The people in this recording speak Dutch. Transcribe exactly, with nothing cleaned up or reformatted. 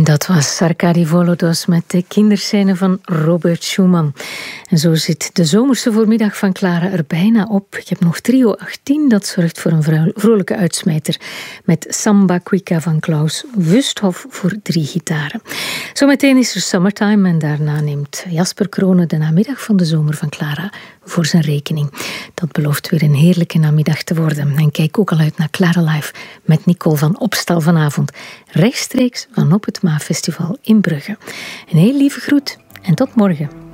Dat was Arkady Volodos met de kinderscène van Robert Schumann. En zo zit de zomerse voormiddag van Clara er bijna op. Ik heb nog trio achttien, dat zorgt voor een vrolijke uitsmijter met Samba Quica van Klaus Wusthof voor drie gitaren. Zometeen is er Summertime en daarna neemt Jasper Krone de namiddag van de zomer van Clara voor zijn rekening. Dat belooft weer een heerlijke namiddag te worden. En kijk ook al uit naar Clara Live met Nicole van Opstal vanavond. Rechtstreeks van op het Maafestival in Brugge. Een heel lieve groet en tot morgen.